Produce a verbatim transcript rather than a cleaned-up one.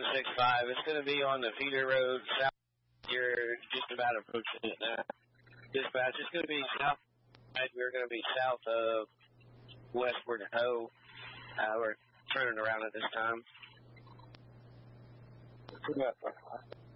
six five. It's going to be on the feeder road south. You're just about approaching it now. Dispatch, it's going to be south. We're going to be south of Westward Ho. Uh, we're turning around at this time.